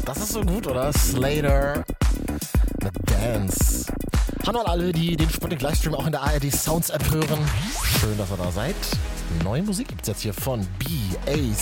Das ist so gut, oder? Slater mit Dance. Hallo an alle, die den Sputnik Livestream auch in der ARD Sounds App hören. Schön, dass ihr da seid. Neue Musik gibt's jetzt hier von BAC.